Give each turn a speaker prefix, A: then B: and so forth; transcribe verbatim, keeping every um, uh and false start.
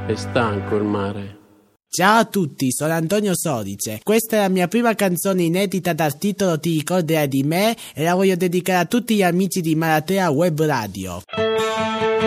A: È stanco il mare.
B: Ciao a tutti, sono Antonio Sodice. Questa è la mia prima canzone inedita dal titolo Ti ricorderai di me e la voglio dedicare a tutti gli amici di Maratea Web Radio.